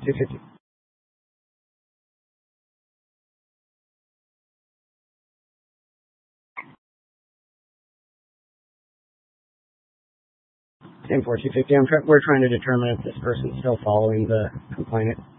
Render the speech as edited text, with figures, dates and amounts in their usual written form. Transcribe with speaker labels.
Speaker 1: 250. Same for 250. We're trying to determine if this person's still following the complainant.